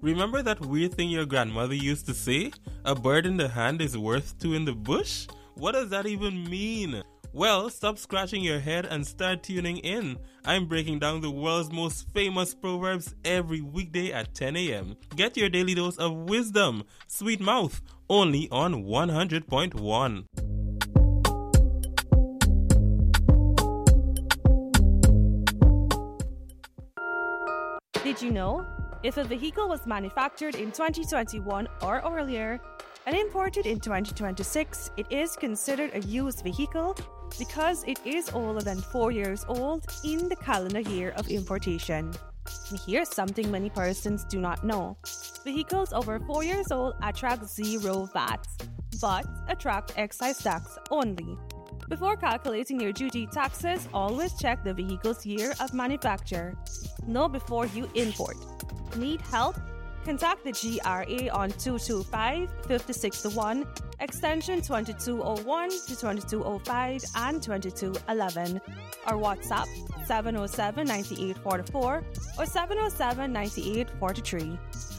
Remember that weird thing your grandmother used to say? A bird in the hand is worth two in the bush? What does that even mean? Well, stop scratching your head and start tuning in. I'm breaking down the world's most famous proverbs every weekday at 10 a.m. Get your daily dose of wisdom, sweet mouth, only on 100.1. Did you know? If a vehicle was manufactured in 2021 or earlier and imported in 2026, it is considered a used vehicle because it is older than 4 years old in the calendar year of importation. And here's something many persons do not know. Vehicles over 4 years old attract zero VAT, but attract excise tax only. Before calculating your duty taxes, always check the vehicle's year of manufacture. Know before you import. Need help? Contact the GRA on 225-5601, extension 2201 to 2205 and 2211, or WhatsApp 707-9844 or 707-9843.